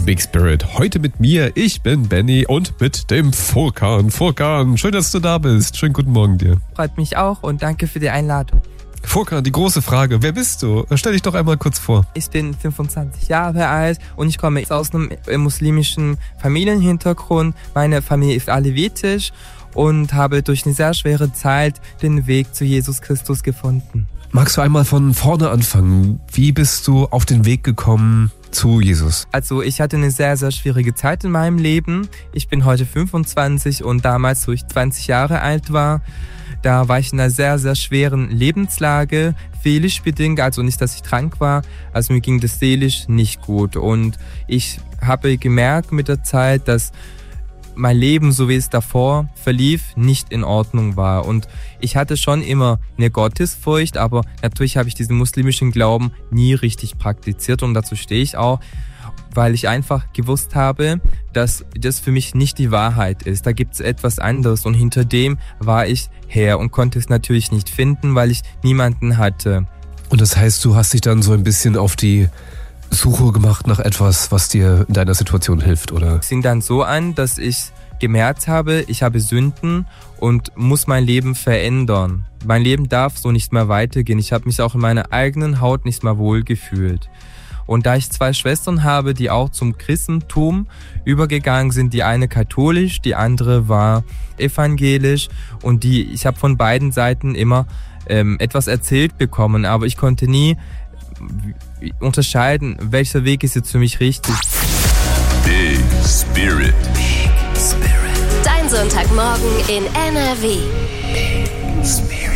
Big Spirit. Heute mit mir, ich bin Benny und mit dem Furkan. Furkan, schön, dass du da bist. Schönen guten Morgen dir. Freut mich auch und danke für die Einladung. Furkan, die große Frage, wer bist du? Stell dich doch einmal kurz vor. Ich bin 25 Jahre alt und ich komme aus einem muslimischen Familienhintergrund. Meine Familie ist alevitisch und habe durch eine sehr schwere Zeit den Weg zu Jesus Christus gefunden. Magst du einmal von vorne anfangen? Wie bist du auf den Weg gekommen zu Jesus? Also ich hatte eine sehr, sehr schwierige Zeit in meinem Leben. Ich bin heute 25 und damals, wo ich 20 Jahre alt war, da war ich in einer sehr, sehr schweren Lebenslage, seelisch bedingt, also nicht, dass ich krank war, also mir ging das seelisch nicht gut. Und ich habe gemerkt mit der Zeit, dass mein Leben, so wie es davor verlief, nicht in Ordnung war. Und ich hatte schon immer eine Gottesfurcht, aber natürlich habe ich diesen muslimischen Glauben nie richtig praktiziert und dazu stehe ich auch, weil ich einfach gewusst habe, dass das für mich nicht die Wahrheit ist. Da gibt es etwas anderes und hinter dem war ich her und konnte es natürlich nicht finden, weil ich niemanden hatte. Und das heißt, du hast dich dann so ein bisschen auf die Suche gemacht nach etwas, was dir in deiner Situation hilft, oder? Es fing dann so an, dass ich gemerkt habe, ich habe Sünden und muss mein Leben verändern. Mein Leben darf so nicht mehr weitergehen. Ich habe mich auch in meiner eigenen Haut nicht mehr wohl gefühlt. Und da ich 2 Schwestern habe, die auch zum Christentum übergegangen sind, die eine katholisch, die andere war evangelisch und ich habe von beiden Seiten immer etwas erzählt bekommen, aber ich konnte nie unterscheiden, welcher Weg ist jetzt für mich richtig. Big Spirit. Big Spirit. Dein Sonntagmorgen in NRW. Big Spirit.